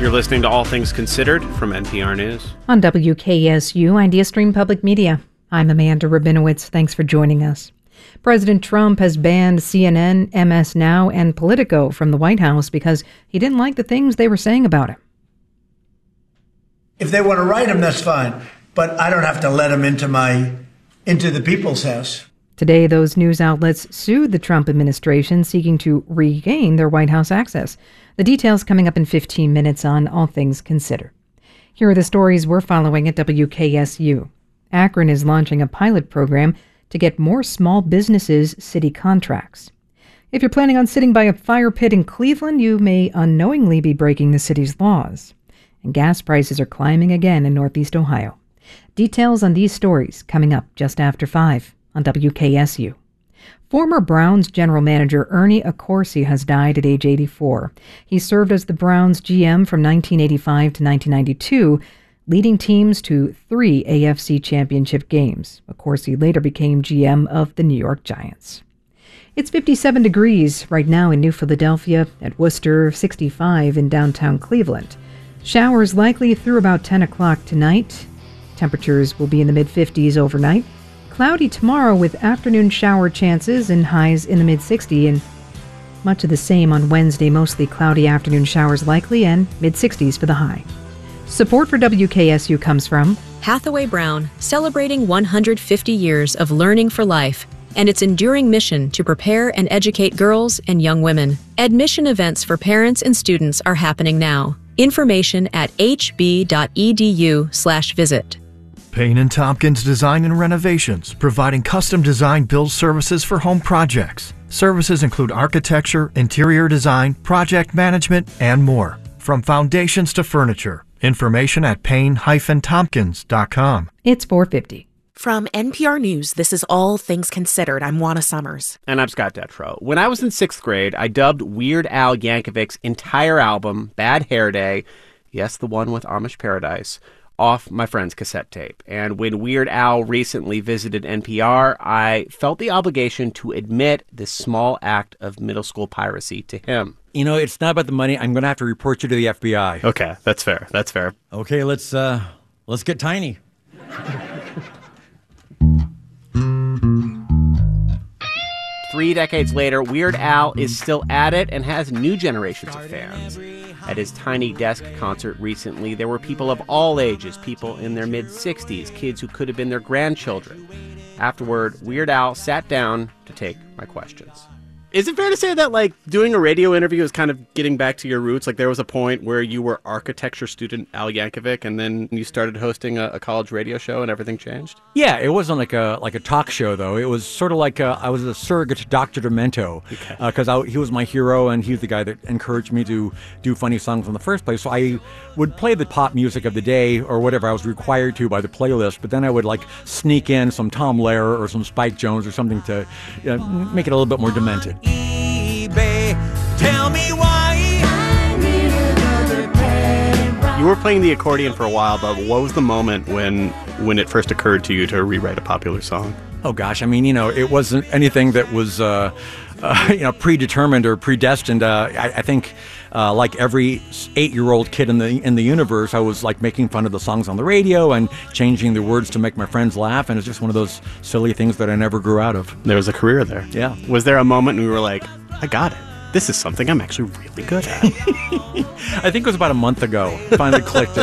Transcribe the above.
You're listening to All Things Considered from NPR News. On WKSU, IdeaStream Public Media. I'm Amanda Rabinowitz. Thanks for joining us. President Trump has banned CNN, MS Now, and Politico from the White House because he didn't like the things they were saying about him. If they want to write him, that's fine. But I don't have to let him into the people's house. Today, those news outlets sued the Trump administration, seeking to regain their White House access. The details coming up in 15 minutes on All Things Considered. Here are the stories we're following at WKSU. Akron is launching a pilot program to get more small businesses city contracts. If you're planning on sitting by a fire pit in Cleveland, you may unknowingly be breaking the city's laws. And gas prices are climbing again in Northeast Ohio. Details on these stories coming up just after 5 on WKSU. Former Browns general manager Ernie Accorsi has died at age 84. He served as the Browns GM from 1985 to 1992, leading teams to 3 AFC championship games. Accorsi later became GM of the New York Giants. It's 57 degrees right now in New Philadelphia, at Worcester, 65 in downtown Cleveland. Showers likely through about 10 o'clock tonight. Temperatures will be in the mid-50s overnight. Cloudy tomorrow with afternoon shower chances and highs in the mid-60s, and much of the same on Wednesday, mostly cloudy afternoon showers likely and mid-60s for the high. Support for WKSU comes from Hathaway Brown, celebrating 150 years of learning for life and its enduring mission to prepare and educate girls and young women. Admission events for parents and students are happening now. Information at hb.edu/visit. Payne & Tompkins Design and Renovations, providing custom design build services for home projects. Services include architecture, interior design, project management, and more. From foundations to furniture. Information at payne-tompkins.com. It's 4:50. From NPR News, this is All Things Considered. I'm Juana Summers. And I'm Scott Detrow. When I was in 6th grade, I dubbed Weird Al Yankovic's entire album, Bad Hair Day, yes, the one with Amish Paradise, off my friend's cassette tape. And when Weird Al recently visited NPR, I felt the obligation to admit this small act of middle school piracy to him. You know, it's not about the money. I'm going to have to report you to the FBI. Okay, that's fair. That's fair. Okay, let's get tiny. 3 decades later, Weird Al is still at it and has new generations of fans. At his Tiny Desk concert recently, there were people of all ages, people in their mid-60s, kids who could have been their grandchildren. Afterward, Weird Al sat down to take my questions. Is it fair to say that, like, doing a radio interview is kind of getting back to your roots? Like, there was a point where you were architecture student Al Yankovic, and then you started hosting a college radio show, and everything changed? Yeah, it wasn't like a talk show, though. It was sort of like I was a surrogate Dr. Demento, because he was my hero, and he was the guy that encouraged me to do funny songs in the first place. So I would play the pop music of the day, or whatever I was required to by the playlist, but then I would, like, sneak in some Tom Lehrer or some Spike Jones or something to make it a little bit more demented. Tell me why. You were playing the accordion for a while, but what was the moment when it first occurred to you to rewrite a popular song? Oh, gosh. I mean, it wasn't anything that was, predetermined or predestined. I think, like every 8-year-old kid in the universe, I was, like, making fun of the songs on the radio and changing the words to make my friends laugh. And it's just one of those silly things that I never grew out of. There was a career there. Yeah. Was there a moment when we were like, I got it. This is something I'm actually really good at. I think it was about a month ago. Finally clicked.